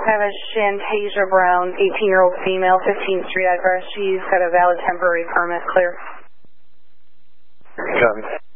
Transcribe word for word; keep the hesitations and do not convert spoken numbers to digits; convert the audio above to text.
I have a Shantasia Brown, eighteen-year-old female, fifteenth Street address. She's got a valid temporary permit. Clear. Copy.